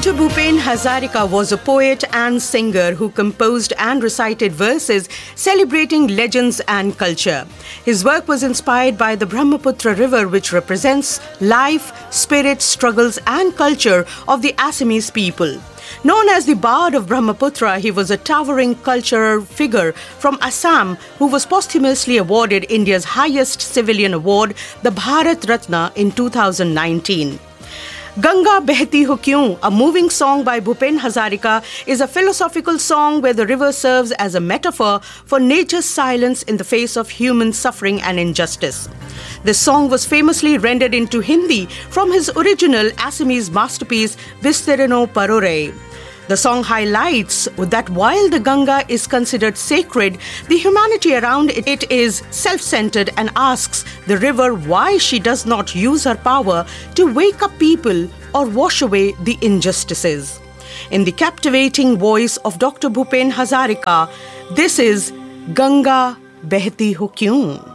Dr. Bhupen Hazarika was a poet and singer who composed and recited verses celebrating legends and culture. His work was inspired by the Brahmaputra river, which represents life, spirit, struggles and culture of the Assamese people. Known as the Bard of Brahmaputra, he was a towering cultural figure from Assam who was posthumously awarded India's highest civilian award, the Bharat Ratna, in 2019. Ganga Behti Ho Kyun, a moving song by Bhupen Hazarika, is a philosophical song where the river serves as a metaphor for nature's silence in the face of human suffering and injustice. This song was famously rendered into Hindi from his original Assamese masterpiece Vistirano Parore. The song highlights that while the Ganga is considered sacred, the humanity around it is self-centered and asks the river why she does not use her power to wake up people or wash away the injustices. In the captivating voice of Dr. Bhupen Hazarika, this is Ganga Behti Ho Kyun.